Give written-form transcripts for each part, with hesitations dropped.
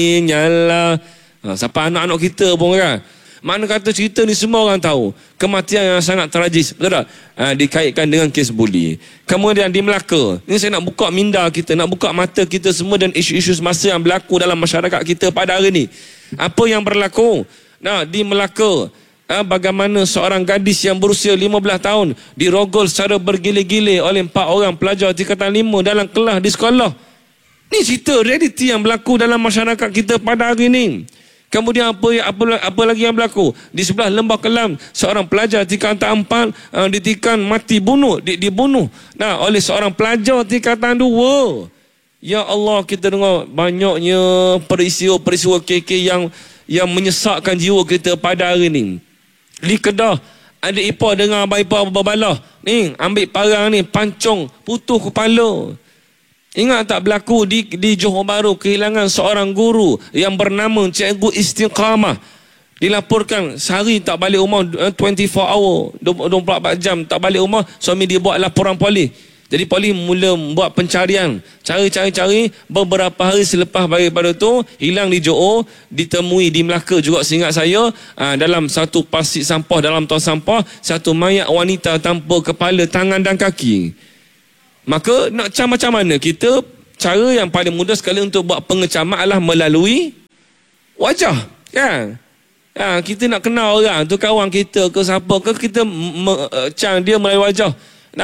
nyala. Siapa anak-anak kita pun kan. Mana kata cerita ni semua orang tahu. Kematian yang sangat tragis. Betul tak? Dikaitkan dengan kes buli. Kemudian di Melaka. Ini saya nak buka minda kita. Nak buka mata kita semua dan isu-isu semasa yang berlaku dalam masyarakat kita pada hari ni. Apa yang berlaku? Di Melaka. Bagaimana seorang gadis yang berusia 15 tahun dirogol secara bergile-gile oleh 4 orang pelajar tingkatan 5 dalam kelas di sekolah. Ni cerita realiti yang berlaku dalam masyarakat kita pada hari ni. Kemudian apa lagi yang berlaku? Di sebelah Lembah Kelang, seorang pelajar tingkatan 4 ditikam mati dibunuh oleh seorang pelajar tingkatan 2. Ya Allah, kita dengar banyaknya peristiwa-peristiwa KK yang menyesakkan jiwa kita pada hari ni. Di Kedah, adik ipar dengan abang ipar berbalah. Ni, ambil parang ni, pancung, putus kepala. Ingat tak berlaku di Johor Bahru, kehilangan seorang guru yang bernama Cikgu Istiqamah. Dilaporkan sehari tak balik rumah, 24 hour, 24 jam tak balik rumah. Suami dia buat laporan polis. Jadi polis mula buat pencarian. Cari. Beberapa hari selepas daripada tu, hilang di Johor, ditemui di Melaka juga seingat saya. Dalam satu pasik sampah, dalam tong sampah, satu mayat wanita tanpa kepala, tangan dan kaki. Maka nak macam mana kita, cara yang paling mudah sekali untuk buat pengecaman adalah melalui wajah, kan? Kita nak kenal orang tu, kawan kita ke siapa ke, kita dia melalui wajah.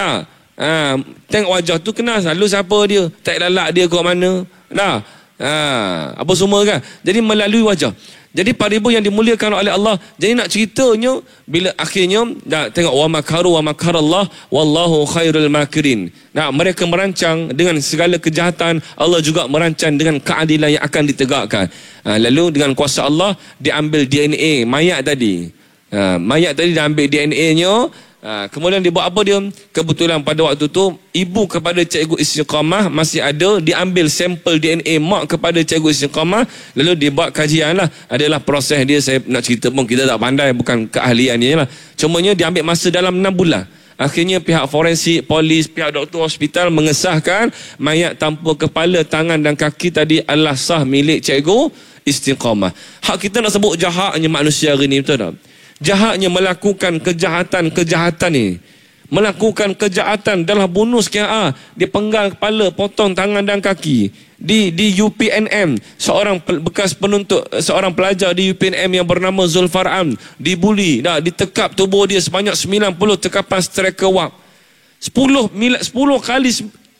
Tengok wajah tu, kenal selalu siapa dia, tak lalak dia kat mana, apa semua kan. Jadi melalui wajah. Jadi para ibu yang dimuliakan oleh Allah, jadi nak ceritanya bila akhirnya tengok wa makarallah wallahu khairul makirin. Mereka merancang dengan segala kejahatan, Allah juga merancang dengan keadilan yang akan ditegakkan. Lalu dengan kuasa Allah diambil DNA mayat tadi. Mayat tadi diambil DNA-nya. Kemudian dia buat apa dia? Kebetulan pada waktu tu ibu kepada Cikgu Istiqamah masih ada, diambil sampel DNA mak kepada Cikgu Istiqamah, lalu dia buat kajian lah. Adalah proses dia, saya nak cerita pun kita tak pandai, bukan keahlian dia lah. Cumanya dia ambil masa dalam 6 bulan. Akhirnya pihak forensik, polis, pihak doktor hospital mengesahkan mayat tanpa kepala, tangan dan kaki tadi adalah sah milik Cikgu Istiqamah. Hak kita nak sebut jahatnya manusia hari ni, betul tak? Jahatnya melakukan kejahatan ni. Melakukan kejahatan dalam bunuh sekian dia penggal kepala, potong tangan dan kaki. Di UPNM, seorang bekas penuntut, seorang pelajar di UPNM yang bernama Zulfar Am dibuli, ditekap tubuh dia sebanyak 90 tekapan striker wap. 10 kali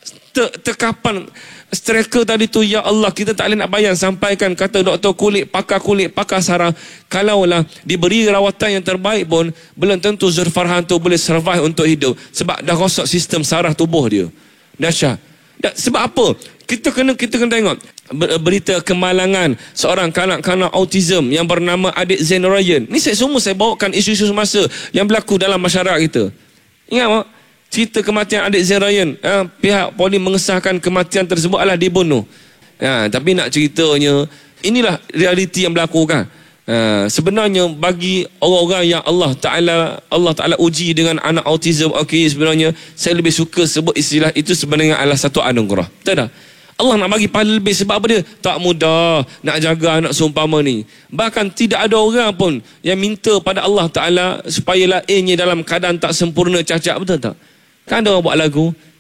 tekapan striker tadi tu. Ya Allah, kita tak boleh nak bayang. Sampaikan kata doktor kulit, pakar saraf, kalaulah diberi rawatan yang terbaik pun belum tentu Zulfarhan tu boleh survive untuk hidup, sebab dah rosak sistem saraf tubuh dia. Dahsyat. Sebab apa? Kita kena tengok berita kemalangan seorang kanak-kanak autism yang bernama adik Zain Ryan. Ni saya bawakan isu-isu semasa yang berlaku dalam masyarakat kita. Ingat tak? Cerita kematian adik Zain Ryan, pihak polis mengesahkan kematian tersebut adalah dibunuh. Tapi nak ceritanya, inilah realiti yang berlaku kan. Sebenarnya bagi orang-orang yang Allah Ta'ala uji dengan anak autism, sebenarnya saya lebih suka sebut istilah itu sebenarnya adalah satu anugerah. Betul tak? Allah nak bagi pahala lebih. Sebab apa dia? Tak mudah nak jaga anak seumpama ni. Bahkan tidak ada orang pun yang minta pada Allah Ta'ala supaya lahirnya dalam keadaan tak sempurna, cacat. Betul tak? Kan ada orang buat lagu,